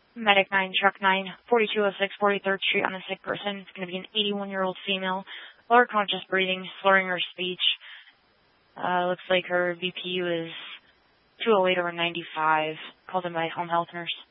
Medic 9, Truck 9, 4206 43rd Street on a sick person. It's going to be an 81-year-old female, lower conscious breathing, slurring her speech. Looks like her VPU is 208/95, called in by home health nurse.